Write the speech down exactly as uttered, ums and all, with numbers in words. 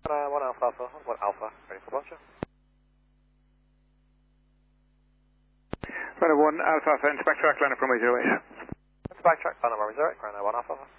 Uh, one Alpha Alpha, one Alpha, ready for departure. Runway one Alpha Alpha, into backtrack, line up runway zero eight. Let's backtrack, line up runway zero eight, ground one Alpha Alpha.